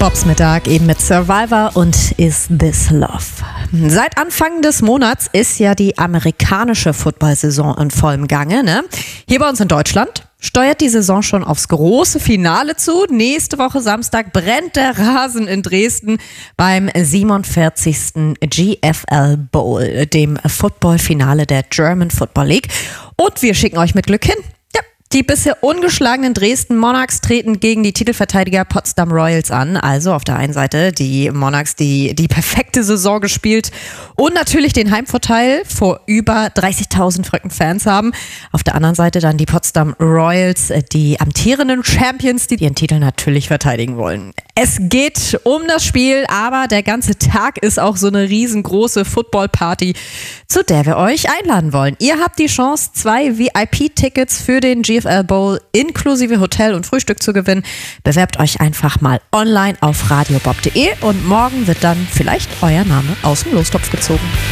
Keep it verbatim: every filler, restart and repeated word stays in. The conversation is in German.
Bobs Mittag eben mit Survivor und Is This Love. Seit Anfang des Monats ist ja die amerikanische Football-Saison in vollem Gange. Ne? Hier bei uns in Deutschland steuert die Saison schon aufs große Finale zu. Nächste Woche Samstag brennt der Rasen in Dresden beim siebenundvierzigsten G F L Bowl, dem Football-Finale der German Football League. Und wir schicken euch mit Glück hin. Die bisher ungeschlagenen Dresden Monarchs treten gegen die Titelverteidiger Potsdam Royals an. Also auf der einen Seite die Monarchs, die die perfekte Saison gespielt und natürlich den Heimvorteil vor über dreißigtausend verrückten Fans haben. Auf der anderen Seite dann die Potsdam Royals, die amtierenden Champions, die ihren Titel natürlich verteidigen wollen. Es geht um das Spiel, aber der ganze Tag ist auch so eine riesengroße Football-Party, zu der wir euch einladen wollen. Ihr habt die Chance, zwei V I P-Tickets für den G F L Bowl inklusive Hotel und Frühstück zu gewinnen. Bewerbt euch einfach mal online auf radiobob punkt de und morgen wird dann vielleicht euer Name aus dem Lostopf gezogen.